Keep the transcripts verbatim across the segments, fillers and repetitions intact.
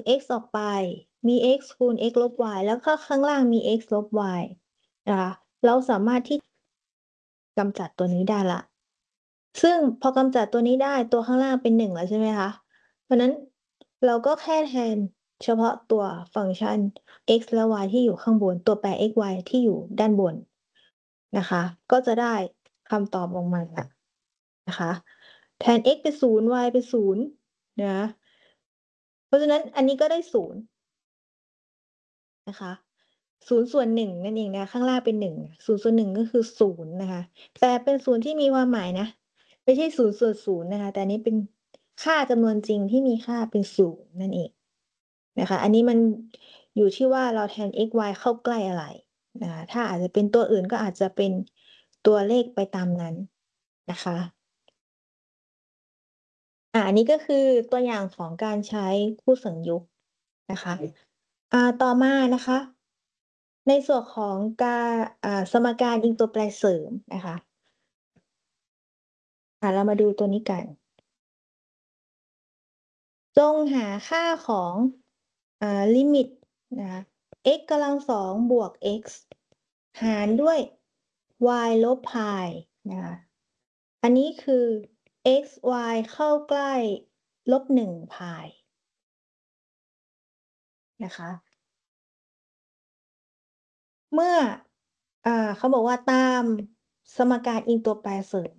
x ออกไป มี x คูณ x ลบ y แล้วก็ข้างล่างมี x ลบ y นะคะ เราสามารถที่ กำจัดตัวนี้ได้แล้ว ซึ่งพอกำจัดตัวนี้ได้ ตัวข้างล่างเป็น หนึ่ง แล้วใช่ไหมคะ เพราะนั้นเราก็แค่แทนเฉพาะตัวฟังก์ชัน x และ y ที่อยู่ข้างบน ตัวแปร x y ที่อยู่ด้านบนนะคะ ก็จะได้คำตอบออกมานะคะ แทน x เป็น ศูนย์ y เป็น ศูนย์ นะ เพราะฉะนั้นอันนี้ก็ได้ ศูนย์ นะคะ ศูนย์ ส่วน หนึ่ง นั่นเองนะ ข้างล่างเป็น หนึ่ง ศูนย์ ส่วน หนึ่ง ก็คือ ศูนย์ นะคะ แต่เป็น ศูนย์ ที่มีความหมายนะ ไม่ใช่ ศูนย์ ส่วน ศูนย์ นะคะ แต่อันนี้เป็นค่าจำนวนจริงที่มีค่าเป็น ศูนย์ นั่นเองนะคะ อันนี้มันอยู่ที่ว่าเราแทน x y เข้าใกล้อะไรนะคะ ถ้าอาจจะเป็นตัวอื่น ก็อาจจะเป็นตัวเลขไปตามนั้นนะคะ อ่า อันนี้ก็คือตัวอย่างของการใช้คู่เสริมยุคนะคะ อ่า ต่อมานะคะ ในส่วนของการ อ่า สมการอิงตัวแปรเสริมนะคะ อ่า เรามาดูตัวนี้กัน จงหาค่าของ อ่า ลิมิตนะคะ x กำลัง สอง บวก x หารด้วย y ลบ พาย นะคะ อันนี้คือ x y เข้าใกล้ ลบ หนึ่ง พาย นะคะ เมื่อ อ่า เขาบอกว่าตามสมการอิงตัวแปรเสริม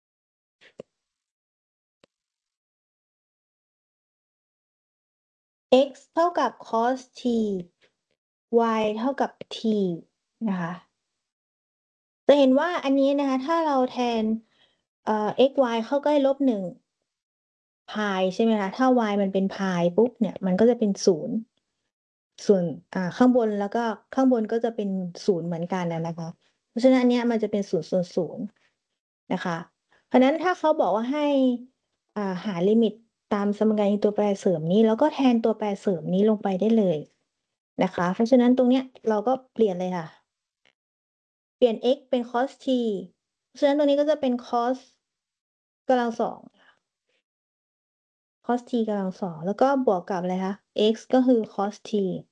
x เท่ากับ cos t y เท่ากับ t นะคะ จะเห็นว่าอันนี้นะคะ ถ้าเราแทน เอ่อ x y เข้าใกล้ ลบ หนึ่ง พายใช่ไหมคะ ถ้า y มันเป็นพายปุ๊บเนี่ย มันก็จะเป็น ศูนย์ ส่วน อ่า ข้างบน แล้วก็ข้างบนก็จะเป็น ศูนย์ เหมือนกันอะนะคะ เพราะฉะนั้นอันเนี้ยมันจะเป็น ศูนย์ ส่วน ศูนย์ นะคะ เพราะฉะนั้นถ้าเขาบอกว่าให้ อ่า หาลิมิตตามสมการอิงตัวแปรเสริมนี้ เราก็แทนตัวแปรเสริมนี้ลงไปได้เลยนะคะ เพราะฉะนั้นตรงเนี้ยเราก็เปลี่ยนเลยค่ะ เปลี่ยน x เป็น cos t เพราะฉะนั้นตรงนี้ก็จะเป็น cos กำลัง สอง cos t กำลัง สอง แล้วก็บวกกับอะไรคะ x ก็คือ cos t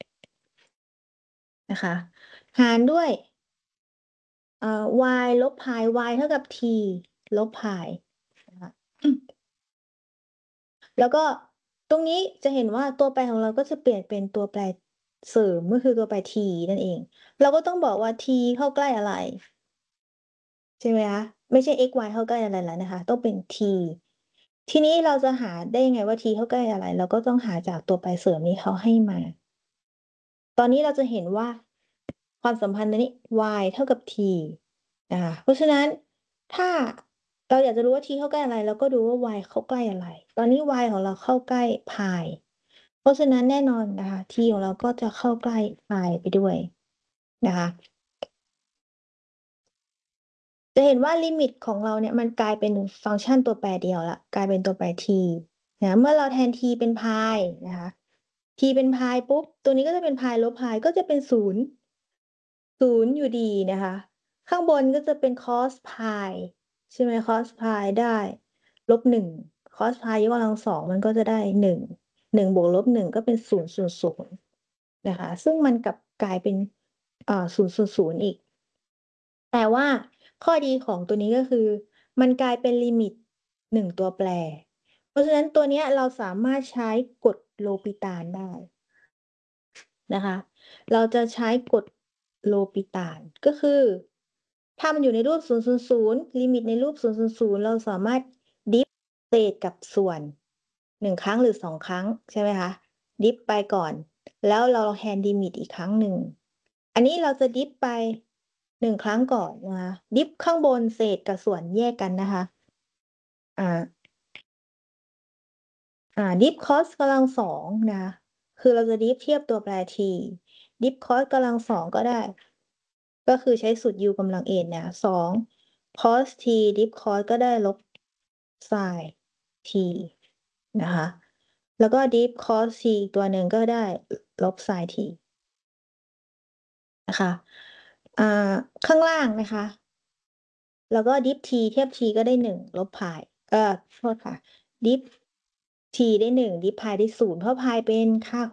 นะคะ หารด้วย เอ่อ y ลบพาย y เท่ากับ t ลบพายนะคะ แล้วก็ตรงนี้จะเห็นว่าตัวแปรของเราก็จะเปลี่ยนเป็นตัวแปรเสริม ก็คือตัวแปร t นั่นเอง เราก็ต้องบอกว่า t เข้าใกล้อะไร ใช่ไหมคะ ไม่ใช่ x y เข้าใกล้อะไรแล้วนะคะ ต้องเป็น t ทีนี้เราจะหาได้ยังไงว่า t เข้าใกล้อะไร เราก็ต้องหาจากตัวแปรเสริมที่เขาให้มา ตอนนี้เราจะเห็นว่า ความสัมพันธ์ตรงนี้ y เท่ากับ t นะคะ เพราะฉะนั้นถ้าเราอยากจะรู้ว่า t เข้าใกล้อะไร เราก็ดูว่า y เข้าใกล้อะไร ตอนนี้ y ของเราเข้าใกล้พาย เพราะฉะนั้นแน่นอนนะคะ t ของเราก็จะเข้าใกล้พายไปด้วยนะคะ จะเห็นว่าลิมิตของเราเนี่ย มันกลายเป็นฟังก์ชันตัวแปรเดียวแล้ว กลายเป็นตัวแปร t นะ เมื่อเราแทน t เป็นพายนะคะ t เป็นพายปุ๊บ ตัวนี้ก็จะเป็นพายลบพาย ก็จะเป็น ศูนย์ ศูนย์ อยู่ดีนะคะ ข้างบนก็จะเป็น cos พาย ใช่ไหม cos พายได้ ลบ หนึ่ง cos พายยกกำลัง สอง มันก็จะได้ หนึ่ง หนึ่ง บวกลบ หนึ่ง ก็เป็น ศูนย์ ส่วน ศูนย์ นะคะ ซึ่งมันกลับกลายเป็น อ่า ศูนย์ ส่วน ศูนย์ อีก แต่ว่าข้อดีของตัวนี้ ก็คือมันกลายเป็นลิมิต หนึ่ง ตัวแปร เพราะฉะนั้นตัวเนี้ยเราสามารถใช้กฎโลปิตานได้ นะคะ เราจะใช้กฎโลปิตาน ก็คือ ถ้ามันอยู่ในรูป ศูนย์ ศูนย์ ศูนย์ ลิมิตในรูป ศูนย์ ศูนย์ ศูนย์ เราสามารถดิฟเศษกับส่วน หนึ่ง ครั้งหรือ สอง ครั้ง ใช่ไหมคะ ดิฟไปก่อน แล้วเราแทนลิมิตอีกครั้งหนึ่ง อันนี้เราจะดิฟไป หนึ่ง ครั้งก่อนนะคะ ดิฟข้างบนเศษกับส่วนแยกกันนะคะ อ่า อ่า ดิฟ cos กำลัง สอง นะคะ คือเราจะดิฟเทียบตัวแปร t ดิฟ cos กำลัง สอง ก็ได้ ก็คือใช้สูตร u กำลัง n เนี่ย สอง cos t ดิฟ cos ก็ได้ลบ sin t นะคะ แล้วก็ดิฟ cos t อีกตัวหนึ่งก็ได้ ลบ sin t นะคะ อ่า ข้างล่างนะคะ แล้วก็ดิฟ t เทียบ t ก็ได้ หนึ่ง ลบพาย เอ่อ โทษค่ะ ดิฟ t ได้ หนึ่ง ดิฟ พายได้ ศูนย์ เพราะพายเป็นค่า